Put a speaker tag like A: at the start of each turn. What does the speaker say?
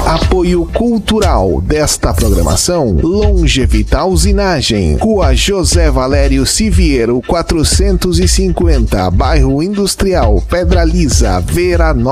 A: Apoio cultural desta programação: Longevital Usinagem, Rua José Valério Siviero 450, Bairro Industrial, Pedra Lisa, Veranópolis.